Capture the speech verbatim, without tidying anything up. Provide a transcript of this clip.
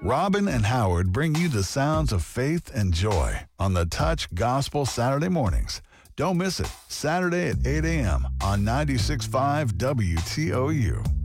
Robin and Howard bring you the sounds of faith and joy on the Touch Gospel Saturday mornings. Don't miss it. Saturday at eight a.m. on ninety-six point five W T O U.